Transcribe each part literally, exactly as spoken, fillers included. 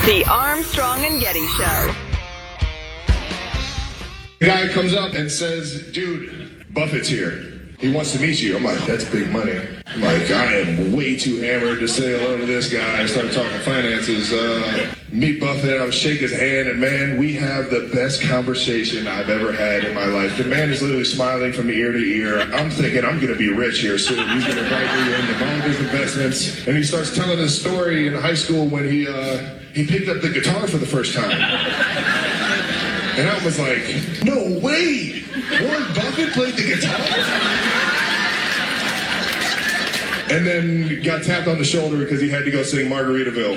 The Armstrong and Getty Show. The guy comes up and says, dude, Buffett's here. He wants to meet you. I'm like, that's big money. I'm like, I am way too hammered to say hello to this guy. I started talking finances. Uh, meet Buffett. I was shaking his hand, and man, we have the best conversation I've ever had in my life. The man is literally smiling from ear to ear. I'm thinking I'm going to be rich here soon. He's going to invite me into all of his investments. And he starts telling his story in high school when he uh, he picked up the guitar for the first time. And I was like, no way! Warren Buffett played the guitar? And then got tapped on the shoulder because he had to go sing Margaritaville.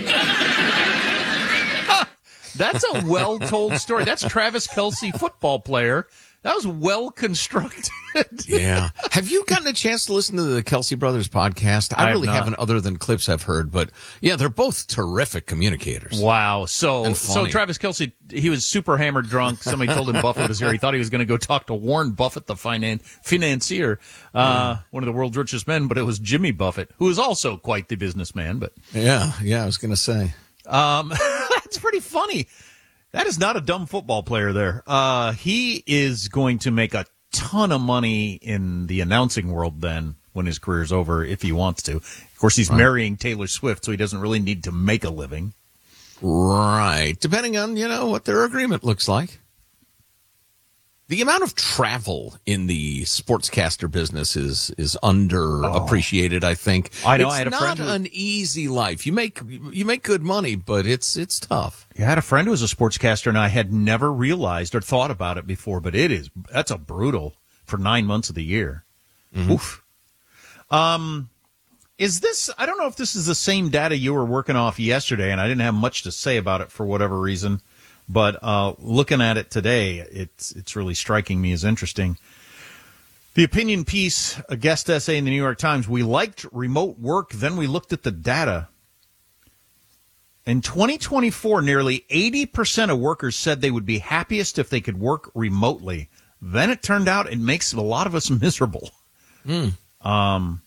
That's a well-told story. That's Travis Kelce, football player. That was well-constructed. Yeah. Have you gotten a chance to listen to the Kelce Brothers podcast? I, I really have haven't, other than clips I've heard. But, yeah, they're both terrific communicators. Wow. So, And so funny. Travis Kelce, he was super hammered drunk. Somebody told him Buffett was here. He thought he was going to go talk to Warren Buffett, the finan- financier, uh, one of the world's richest men, but it was Jimmy Buffett, who is also quite the businessman. But Yeah, yeah, I was going to say. Um, that's pretty funny. That is not a dumb football player there. Uh, he is going to make a ton of money in the announcing world then when his career's over, if he wants to. Of course, he's Right. marrying Taylor Swift, so he doesn't really need to make a living. Right. Depending on, you know, what their agreement looks like. The amount of travel in the sportscaster business is is underappreciated, I think. I know, It's I had a not friend who- an easy life. You make you make good money, but it's it's tough. I had a friend who was a sportscaster, and I had never realized or thought about it before, but it is, that's a brutal for nine months of the year. Mm-hmm. Oof. Um, is this, I don't know if this is the same data you were working off yesterday, and I didn't have much to say about it for whatever reason, but uh, looking at it today, it's it's really striking me as interesting. The opinion piece, a guest essay in the New York Times, we liked remote work, then we looked at the data. In twenty twenty-four, nearly eighty percent of workers said they would be happiest if they could work remotely. Then it turned out it makes a lot of us miserable. Mm. Um,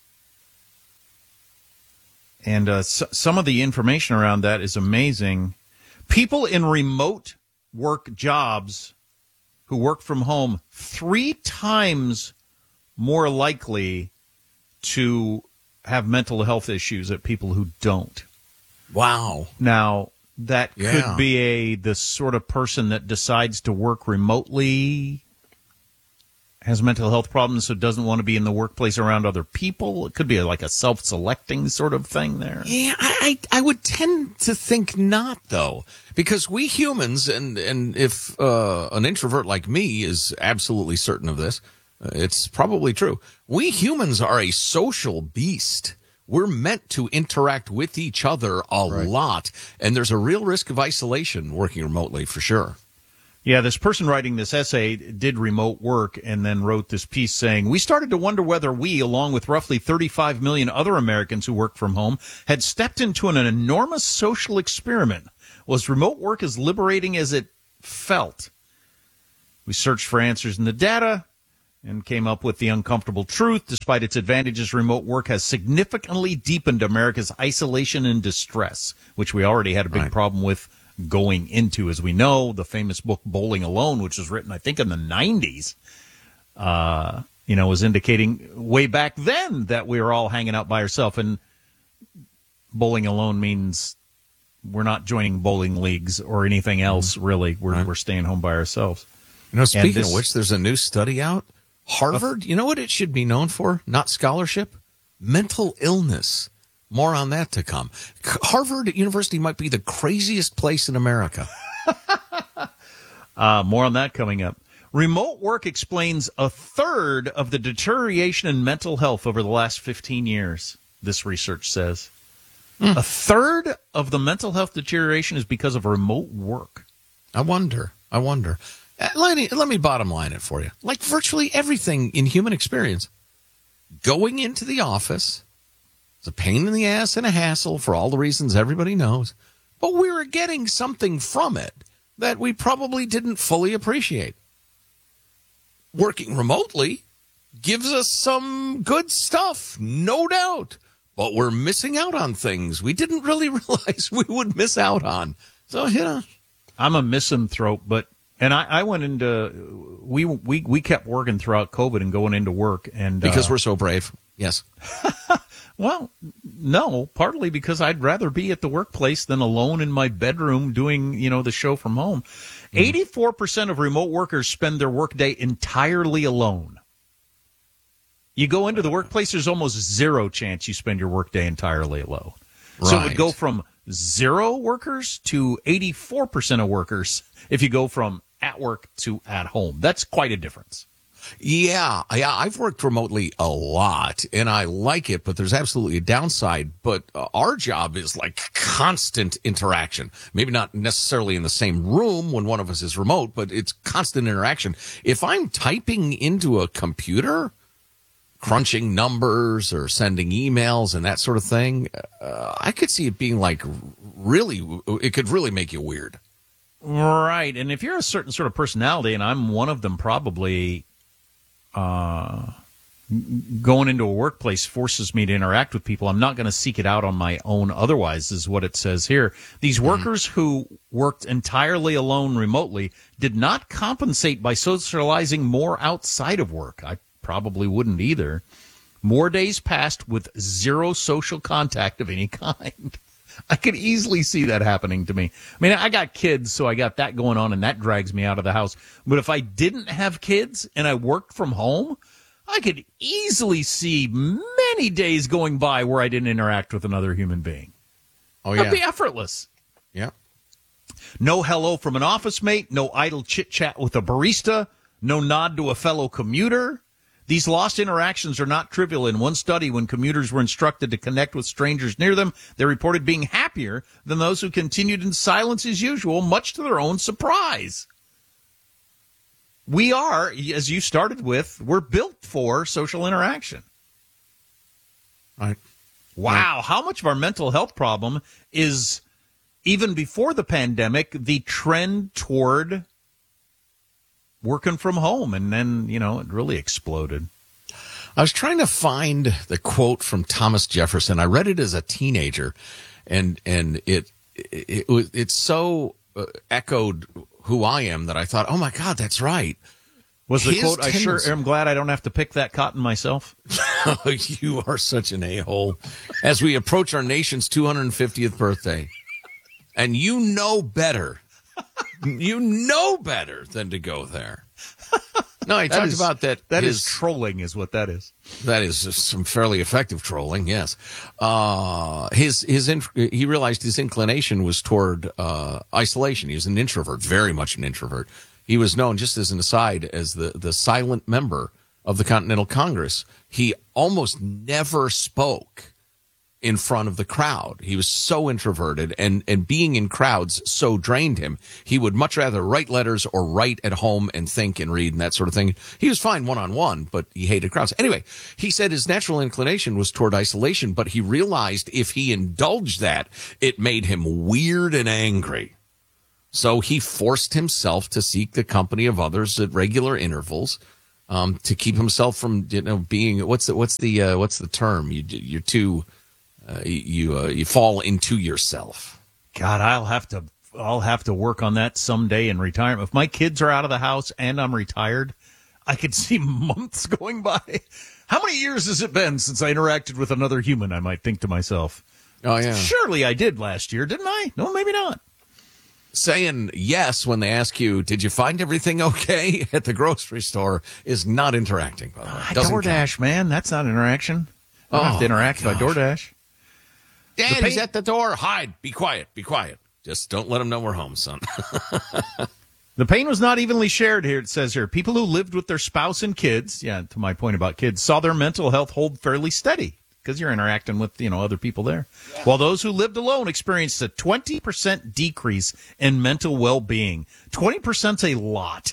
and uh, s- some of the information around that is amazing. People in remote work jobs who work from home, three times more likely to have mental health issues than people who don't. Wow. Now, that Yeah. could be a the sort of person that decides to work remotely, has mental health problems, so doesn't want to be in the workplace around other people. It could be like a self-selecting sort of thing there. Yeah, I, I I would tend to think not, though, because we humans, and, and if uh, an introvert like me is absolutely certain of this, uh, it's probably true. We humans are a social beast. We're meant to interact with each other a lot, and there's a real risk of isolation working remotely, for sure. Yeah, this person writing this essay did remote work and then wrote this piece saying, we started to wonder whether we, along with roughly thirty-five million other Americans who work from home, had stepped into an enormous social experiment. Was remote work as liberating as it felt? We searched for answers in the data and came up with the uncomfortable truth. Despite its advantages, remote work has significantly deepened America's isolation and distress, which we already had a big Right. problem with going into, as we know. The famous book Bowling Alone, which was written, I think, in the nineties, uh, you know, was indicating way back then that we were all hanging out by ourselves. And bowling alone means we're not joining bowling leagues or anything else, really. We're, Right. we're staying home by ourselves. You know, speaking this- of which, there's a new study out. Harvard, you know what it should be known for? Not scholarship, mental illness. More on that to come. Harvard University might be the craziest place in America. Uh, more on that coming up. Remote work explains a third of the deterioration in mental health over the last fifteen years, this research says. Mm. A third of the mental health deterioration is because of remote work. I wonder. I wonder. Uh, let me, let me bottom line it for you. Like virtually everything in human experience, going into the office, it's a pain in the ass and a hassle for all the reasons everybody knows, but we were getting something from it that we probably didn't fully appreciate. Working remotely gives us some good stuff, no doubt, but we're missing out on things we didn't really realize we would miss out on. So, you know. I'm a misanthrope, but and I, I went into we we we kept working throughout COVID and going into work, and Because uh, we're so brave. Yes. well, no, partly because I'd rather be at the workplace than alone in my bedroom doing, you know, the show from home. eighty-four percent of remote workers spend their workday entirely alone. You go into the workplace, there's almost zero chance you spend your workday entirely alone. So it would Right. go from zero workers to eighty-four percent of workers if you go from at work to at home. That's quite a difference. Yeah, yeah, I've worked remotely a lot, and I like it, but there's absolutely a downside. But uh, our job is like constant interaction. Maybe not necessarily in the same room when one of us is remote, but it's constant interaction. If I'm typing into a computer, crunching numbers or sending emails and that sort of thing, uh, I could see it being like really, it could really make you weird. Right. And if you're a certain sort of personality, and I'm one of them probably, uh, going into a workplace forces me to interact with people. I'm not going to seek it out on my own otherwise, is what it says here. These workers mm-hmm. who worked entirely alone remotely did not compensate by socializing more outside of work. I probably wouldn't either. More days passed with zero social contact of any kind. I could easily see that happening to me. I mean, I got kids, so I got that going on, and that drags me out of the house. But if I didn't have kids and I worked from home, I could easily see many days going by where I didn't interact with another human being. Oh, yeah. It'd be effortless. Yeah. No hello from an office mate, no idle chit-chat with a barista, no nod to a fellow commuter. These lost interactions are not trivial. In one study, when commuters were instructed to connect with strangers near them, they reported being happier than those who continued in silence as usual, much to their own surprise. We are, as you started with, we're built for social interaction. Right. Wow. Right. How much of our mental health problem is, even before the pandemic, the trend toward working from home, and then, you know, it really exploded. I was trying to find the quote from Thomas Jefferson. I read it as a teenager, and and it it, it was it's so uh, echoed who I am that I thought, oh my God, that's right. Was the His quote, I sure tendency- am glad I don't have to pick that cotton myself? You are such an a-hole. As we approach our nation's two hundred fiftieth birthday, and you know better. You know better than to go there. No, he That talked is- about that. That his, is trolling, is what that is. That is some fairly effective trolling, yes. Uh, his his inf- he realized his inclination was toward uh, isolation. He was an introvert, very much an introvert. He was known, just as an aside, as the, the silent member of the Continental Congress. He almost never spoke in front of the crowd. He was so introverted, and, and being in crowds so drained him. He would much rather write letters or write at home and think and read and that sort of thing. He was fine one-on-one, but he hated crowds. Anyway, he said his natural inclination was toward isolation, but he realized if he indulged that, it made him weird and angry. So he forced himself to seek the company of others at regular intervals, um, to keep himself from, you know, being, what's the, what's the, uh, what's the term? You, you're too, Uh, you uh, you fall into yourself. God, I'll have to I'll have to work on that someday in retirement. If my kids are out of the house and I'm retired, I could see months going by. How many years has it been since I interacted with another human? I might think to myself. Oh yeah, surely I did last year, didn't I? No, maybe not. Saying yes when they ask you, "Did you find everything okay at the grocery store?" is not interacting. By the way, Ah, Doesn't DoorDash, count. man, that's not interaction. I don't Oh, have to interact by gosh. DoorDash. Dad, The he's pain- at the door. Hide. Be quiet. Be quiet. Just don't let him know we're home, son. The pain was not evenly shared here, it says here. People who lived with their spouse and kids, yeah, to my point about kids, saw their mental health hold fairly steady because you're interacting with, you know, other people there. Yeah. While those who lived alone experienced a twenty percent decrease in mental well-being. twenty percent's a lot.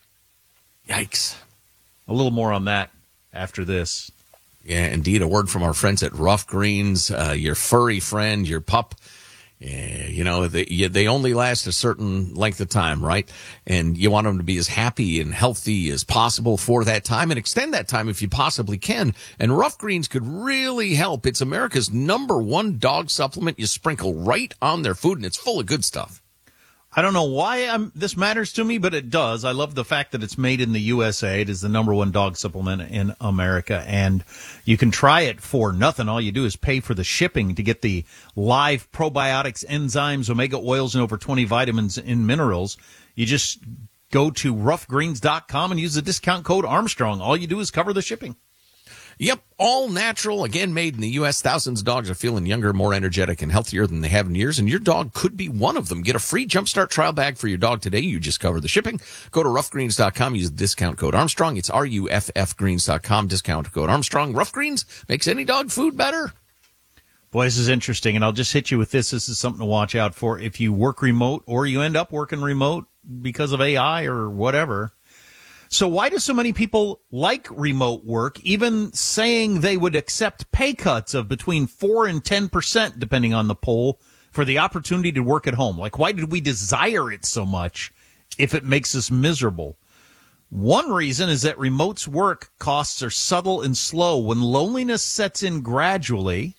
Yikes. A little more on that after this. Yeah, indeed. A word from our friends at Rough Greens. Uh, your furry friend, your pup, uh, You know, they, you, they only last a certain length of time, right? And you want them to be as happy and healthy as possible for that time and extend that time if you possibly can. And Rough Greens could really help. It's America's number one dog supplement you sprinkle right on their food, and it's full of good stuff. I don't know why I'm, this matters to me, but it does. I love the fact that it's made in the U S A. It is the number one dog supplement in America, and you can try it for nothing. All you do is pay for the shipping to get the live probiotics, enzymes, omega oils, and over twenty vitamins and minerals. You just go to rough greens dot com and use the discount code Armstrong. All you do is cover the shipping. Yep, all natural, again, made in the U S Thousands of dogs are feeling younger, more energetic, and healthier than they have in years, and your dog could be one of them. Get a free Jumpstart trial bag for your dog today. You just cover the shipping. Go to rough greens dot com, use the discount code Armstrong. It's R U F F greens dot com, discount code Armstrong. Rough Greens makes any dog food better. Boy, this is interesting, and I'll just hit you with this. This is something to watch out for if you work remote or you end up working remote because of A I or whatever. So why do so many people like remote work, even saying they would accept pay cuts of between four and ten percent, depending on the poll, for the opportunity to work at home? Like, why did we desire it so much if it makes us miserable? One reason is that remote work costs are subtle and slow. When loneliness sets in gradually,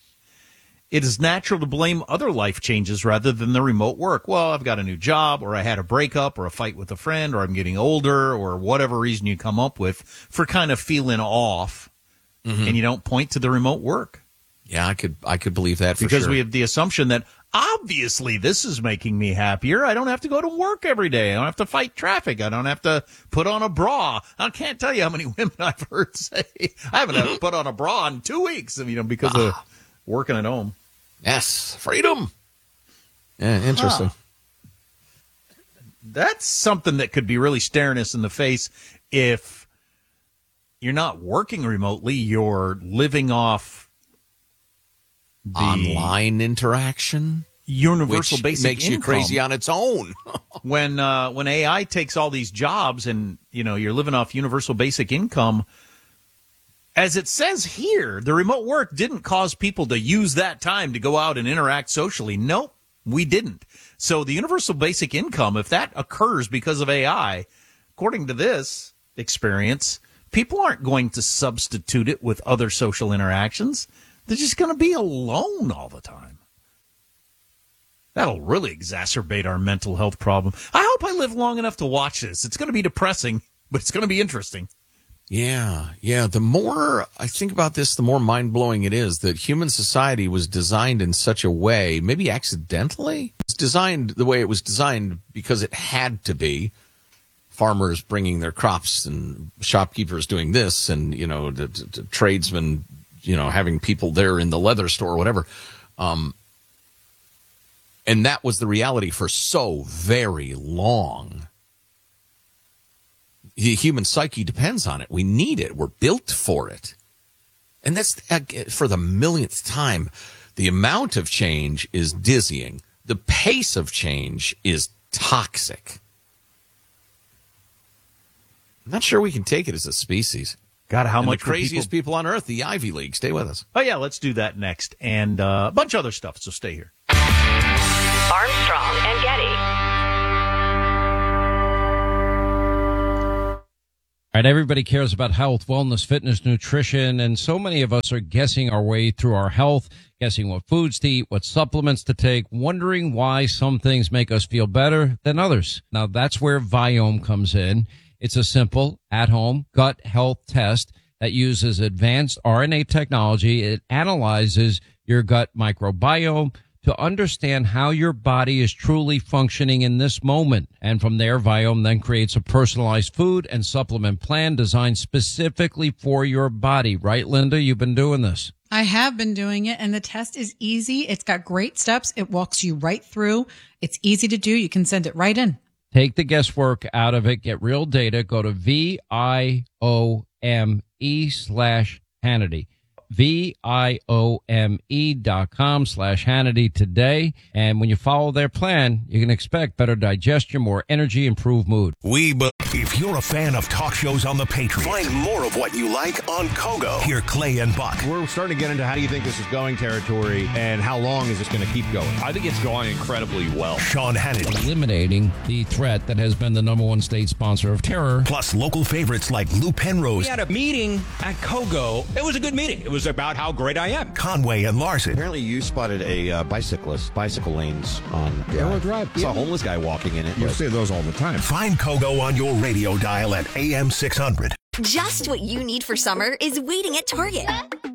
it is natural to blame other life changes rather than the remote work. Well, I've got a new job, or I had a breakup, or a fight with a friend, or I'm getting older, or whatever reason you come up with for kind of feeling off, mm-hmm. and you don't point to the remote work. Yeah, I could I could believe that for because sure. we have the assumption that obviously this is making me happier. I don't have to go to work every day. I don't have to fight traffic. I don't have to put on a bra. I can't tell you how many women I've heard say, I haven't had to put on a bra in two weeks, you know, because ah. of working at home. Yes, freedom. Yeah, interesting. Huh. That's something that could be really staring us in the face if you're not working remotely. You're living off the online interaction, universal which basic makes income. You crazy on its own. when uh, when A I takes all these jobs and you know you're living off universal basic income. As it says here, the remote work didn't cause people to use that time to go out and interact socially. Nope, we didn't. So the universal basic income, if that occurs because of A I, according to this experience, people aren't going to substitute it with other social interactions. They're just going to be alone all the time. That'll really exacerbate our mental health problem. I hope I live long enough to watch this. It's going to be depressing, but it's going to be interesting. Yeah, yeah. The more I think about this, the more mind-blowing it is that human society was designed in such a way, maybe accidentally. It's designed the way it was designed because it had to be. Farmers bringing their crops and shopkeepers doing this and, you know, the, the, the tradesmen, you know, having people there in the leather store or whatever. Um, and that was the reality for so very long. The human psyche depends on it. We need it. We're built for it. And that's for the millionth time. The amount of change is dizzying. The pace of change is toxic. I'm not sure we can take it as a species. God, how and much the craziest people... people on earth, the Ivy League. Stay with us. Oh, yeah, let's do that next. And uh, a bunch of other stuff, so stay here. Armstrong and Getty. All right, everybody cares about health, wellness, fitness, nutrition, and so many of us are guessing our way through our health, guessing what foods to eat, what supplements to take, wondering why some things make us feel better than others. Now, that's where Viome comes in. It's a simple, at-home gut health test that uses advanced R N A technology. It analyzes your gut microbiome to understand how your body is truly functioning in this moment. And from there, Viome then creates a personalized food and supplement plan designed specifically for your body. Right, Linda? You've been doing this. I have been doing it, and the test is easy. It's got great steps. It walks you right through. It's easy to do. You can send it right in. Take the guesswork out of it. Get real data. Go to V I O M E slash Hannity. V I O M E dot com slash Hannity today. And when you follow their plan, you can expect better digestion, more energy, improved mood. We, but if you're a fan of talk shows on the Patriot, find more of what you like on Kogo. Hear Clay and Buck. We're starting to get into how do you think this is going territory and how long is this going to keep going? I think it's going incredibly well. Sean Hannity. Eliminating the threat that has been the number one state sponsor of terror. Plus local favorites like Lou Penrose. We had a meeting at Kogo. It was a good meeting. It was about how great I am. Conway and Larson. Apparently you spotted a uh, bicyclist, bicycle lanes on Arrow Drive. Saw a homeless guy walking in it. You see those all the time. Find Kogo on your radio dial at A M six hundred. Just what you need for summer is waiting at Target.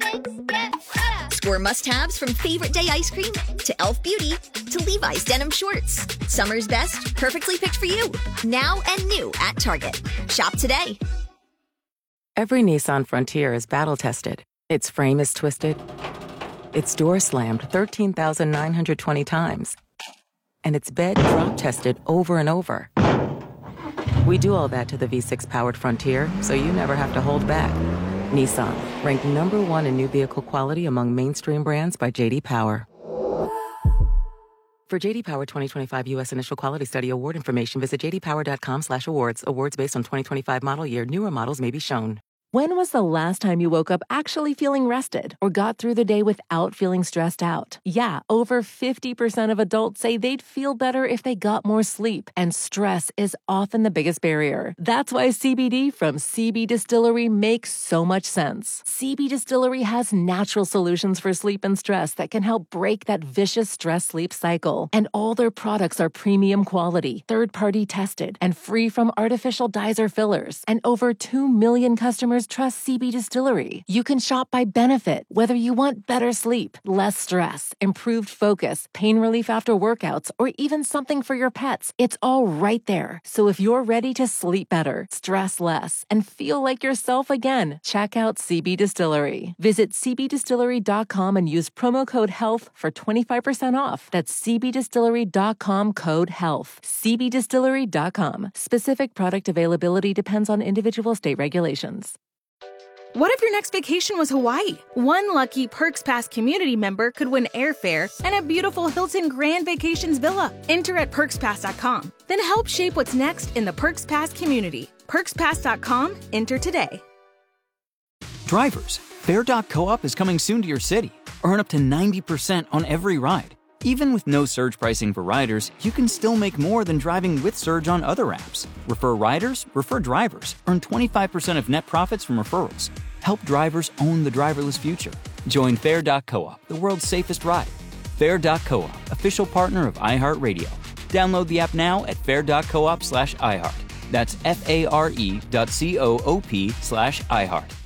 Score must-haves from Favorite Day ice cream to Elf Beauty to Levi's denim shorts. Summer's best, perfectly picked for you. Now and new at Target. Shop today. Every Nissan Frontier is battle-tested. Its frame is twisted. Its door slammed thirteen thousand nine hundred twenty times. And its bed drop-tested over and over. We do all that to the V six powered Frontier, so you never have to hold back. Nissan, ranked number one in new vehicle quality among mainstream brands by J D Power. For J D Power twenty twenty-five U S Initial Quality Study Award information, visit j d power dot com slash awards. Awards based on twenty twenty-five model year. Newer models may be shown. When was the last time you woke up actually feeling rested or got through the day without feeling stressed out? Yeah, over fifty percent of adults say they'd feel better if they got more sleep, and stress is often the biggest barrier. That's why C B D from C B Distillery makes so much sense. C B Distillery has natural solutions for sleep and stress that can help break that vicious stress-sleep cycle. And all their products are premium quality, third-party tested, and free from artificial dyes or fillers. And over two million customers trust C B Distillery. You can shop by benefit, whether you want better sleep, less stress, improved focus, pain relief after workouts, or even something for your pets. It's all right there. So if you're ready to sleep better, stress less, and feel like yourself again, check out C B Distillery. Visit c b distillery dot com and use promo code HEALTH for twenty-five percent off. That's c b distillery dot com code HEALTH. c b distillery dot com. Specific product availability depends on individual state regulations. What if your next vacation was Hawaii? One lucky Perks Pass community member could win airfare and a beautiful Hilton Grand Vacations villa. Enter at perks pass dot com. Then help shape what's next in the Perks Pass community. perks pass dot com. Enter today. Drivers, Fare dot co-op is coming soon to your city. Earn up to ninety percent on every ride. Even with no surge pricing for riders, you can still make more than driving with Surge on other apps. Refer riders, refer drivers. Earn twenty-five percent of net profits from referrals. Help drivers own the driverless future. Join Fare dot co-op, the world's safest ride. Fare dot co-op, official partner of iHeartRadio. Download the app now at fare dot coop slash iHeart. That's F A R E dot C O O P slash iHeart.